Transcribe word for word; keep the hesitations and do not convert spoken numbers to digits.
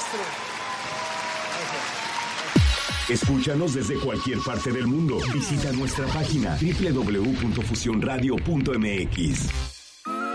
maestro. Escúchanos desde cualquier parte del mundo. Visita nuestra página doble u doble u doble u punto fusión radio punto m x.